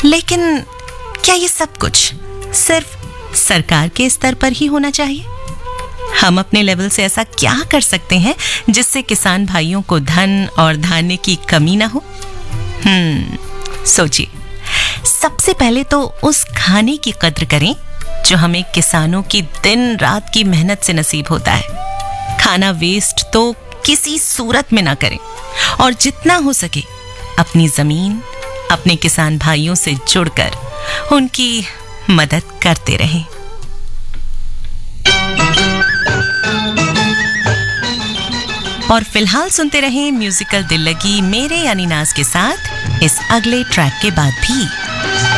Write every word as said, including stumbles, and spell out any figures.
लेकिन क्या ये सब कुछ सिर्फ सरकार के स्तर पर ही होना चाहिए? हम अपने लेवल से ऐसा क्या कर सकते हैं जिससे किसान भाइयों को धन और धान्य की कमी ना हो? हम्म सोचिए। सबसे पहले तो उस खाने की कद्र करें जो हमें किसानों की दिन रात की मेहनत से नसीब होता है। खाना वेस्ट तो किसी सूरत में ना करें और जितना हो सके अपनी जमीन, अपने किसान भाइयों से जुड़कर उनकी मदद करते रहें। और फिलहाल सुनते रहें म्यूजिकल दिल लगी मेरे यानी नाज के साथ इस अगले ट्रैक के बाद भी।